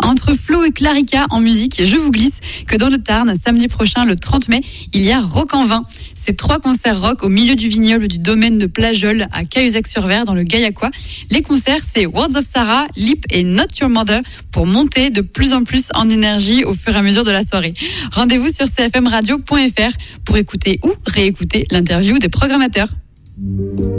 Entre Flo et Clarica en musique, je vous glisse que dans le Tarn, samedi prochain, le 30 mai, il y a Rock en Vin. C'est 3 concerts rock au milieu du vignoble du domaine de Plageol à Cahuzac-sur-Ver dans le Gaillacois. Les concerts, c'est Words of Sarah, Lip et Not Your Mother pour monter de plus en plus en énergie au fur et à mesure de la soirée. Rendez-vous sur cfmradio.fr pour écouter ou réécouter l'interview des programmateurs.